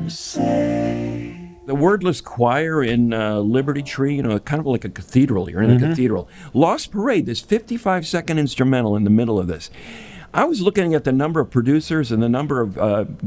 The wordless choir in Liberty Tree, kind of like a cathedral. You're in a cathedral. Lost Parade, this 55-second instrumental in the middle of this. I was looking at the number of producers and the number of